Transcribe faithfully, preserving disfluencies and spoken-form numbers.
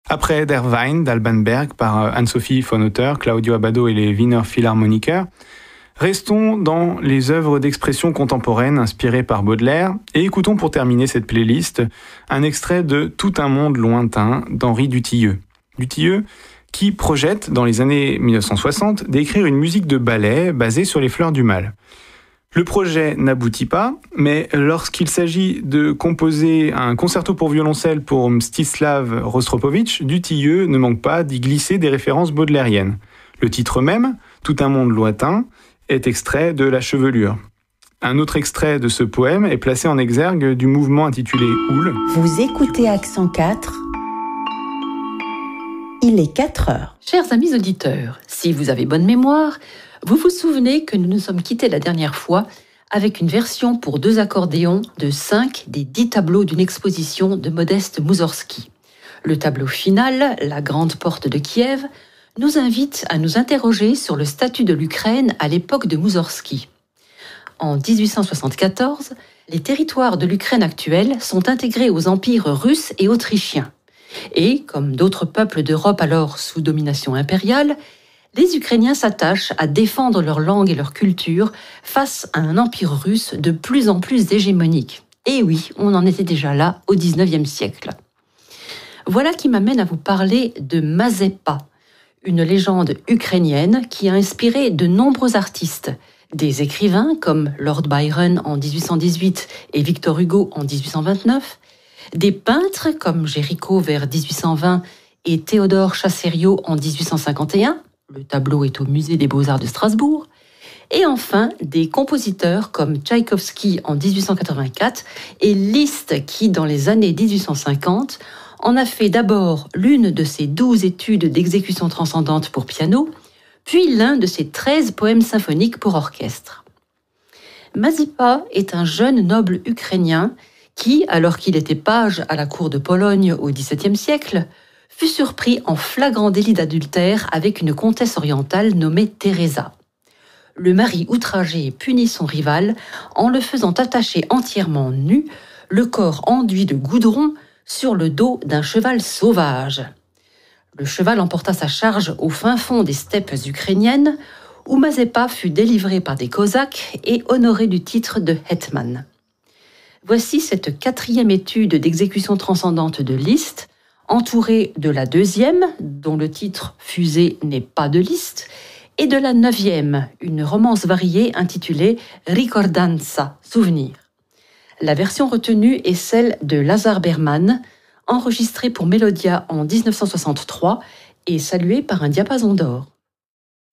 Après Der Wein d'Alban Berg par Anne-Sophie von Otter, Claudio Abbado et les Wiener Philharmoniker, restons dans les œuvres d'expression contemporaine inspirées par Baudelaire et écoutons pour terminer cette playlist un extrait de Tout un monde lointain d'Henri Dutilleux. Dutilleux qui projette dans les années mille neuf cent soixante d'écrire une musique de ballet basée sur les fleurs du mal. Le projet n'aboutit pas, mais lorsqu'il s'agit de composer un concerto pour violoncelle pour Mstislav Rostropovitch, Dutilleux ne manque pas d'y glisser des références baudelairiennes. Le titre même, Tout un monde lointain, est extrait de La Chevelure. Un autre extrait de ce poème est placé en exergue du mouvement intitulé Houle. Vous écoutez Accent quatre. Il est quatre heures. Chers amis auditeurs, si vous avez bonne mémoire, vous vous souvenez que nous nous sommes quittés la dernière fois avec une version pour deux accordéons de cinq des dix tableaux d'une exposition de Modeste Moussorgsky. Le tableau final, La Grande Porte de Kiev, nous invite à nous interroger sur le statut de l'Ukraine à l'époque de Moussorgsky. En dix-huit cent soixante-quatorze, les territoires de l'Ukraine actuelle sont intégrés aux empires russes et autrichiens. Et, comme d'autres peuples d'Europe alors sous domination impériale, les Ukrainiens s'attachent à défendre leur langue et leur culture face à un empire russe de plus en plus hégémonique. Et oui, on en était déjà là au dix-neuvième siècle. Voilà qui m'amène à vous parler de Mazeppa, une légende ukrainienne qui a inspiré de nombreux artistes, des écrivains comme Lord Byron en dix-huit cent dix-huit et Victor Hugo en dix-huit cent vingt-neuf, des peintres comme Géricault vers dix-huit cent vingt et Théodore Chassériau en dix-huit cent cinquante et un, le tableau est au musée des Beaux-Arts de Strasbourg, et enfin des compositeurs comme Tchaïkovski en dix-huit cent quatre-vingt-quatre et Liszt qui, dans les années dix-huit cent cinquante, en a fait d'abord l'une de ses douze études d'exécution transcendante pour piano, puis l'un de ses treize poèmes symphoniques pour orchestre. Mazeppa est un jeune noble ukrainien qui, alors qu'il était page à la cour de Pologne au dix-septième siècle, fut surpris en flagrant délit d'adultère avec une comtesse orientale nommée Teresa. Le mari outragé punit son rival en le faisant attacher entièrement nu, le corps enduit de goudron, sur le dos d'un cheval sauvage. Le cheval emporta sa charge au fin fond des steppes ukrainiennes, où Mazeppa fut délivré par des Cosaques et honoré du titre de Hetman. Voici cette quatrième étude d'exécution transcendante de Liszt, entourée de la deuxième, dont le titre Fusée n'est pas de Liszt, et de la neuvième, une romance variée intitulée Ricordanza, souvenir. La version retenue est celle de Lazar Berman, enregistrée pour Melodia en dix-neuf cent soixante-trois et saluée par un diapason d'or.